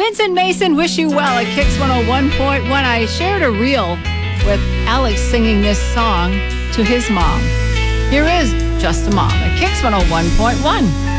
Vincent Mason, Wish You Well at Kicks 101.1. I shared a reel with Alex singing this song to his mom. Here is Just a Mom at Kicks 101.1.